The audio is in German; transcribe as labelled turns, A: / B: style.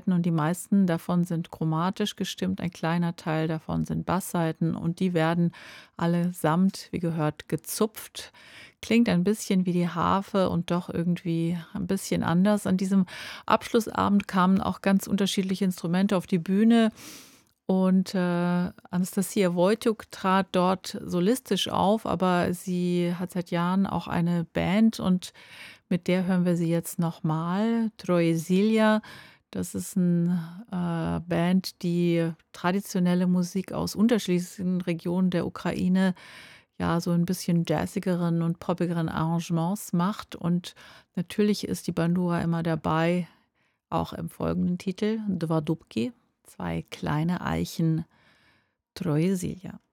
A: Seiten und die meisten davon sind chromatisch gestimmt. Ein kleiner Teil davon sind Bassseiten und die werden allesamt, wie gehört, gezupft. Klingt ein bisschen wie die Harfe und doch irgendwie ein bisschen anders. An diesem Abschlussabend kamen auch ganz unterschiedliche Instrumente auf die Bühne und, Anastasia Wojciuk trat dort solistisch auf, aber sie hat seit Jahren auch eine Band und mit der hören wir sie jetzt noch mal. Troyesilia, das ist 'n Band, die traditionelle Musik aus unterschiedlichsten Regionen der Ukraine, ja, so ein bisschen jazzigeren und poppigeren Arrangements macht. Und natürlich ist die Bandura immer dabei, auch im folgenden Titel, „Dwa dubki“, 2 kleine Eichen, Troyesilia.